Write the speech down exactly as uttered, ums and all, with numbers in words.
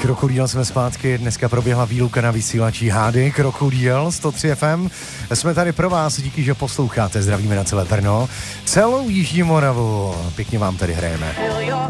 Krokodýl, jsme zpátky, dneska proběhla výluka na vysílačí Hády, Krokodýl, sto tři ef em. Jsme tady pro vás, díky, že posloucháte, zdravíme na celé Brno, celou Jižní Moravu, pěkně vám tady hrajeme.